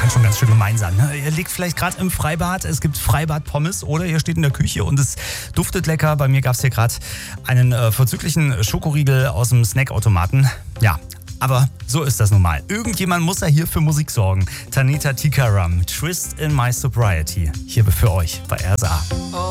kann schon ganz schön gemein sein. Ne? Ihr liegt vielleicht gerade im Freibad, es gibt Freibad-Pommes oder ihr steht in der Küche und es duftet lecker. Bei mir gab es hier gerade einen vorzüglichen Schokoriegel aus dem Snackautomaten. Ja, aber so ist das nun mal. Irgendjemand muss ja hier für Musik sorgen. Tanita Tikaram, Twist in My Sobriety. Hier für euch bei RSA.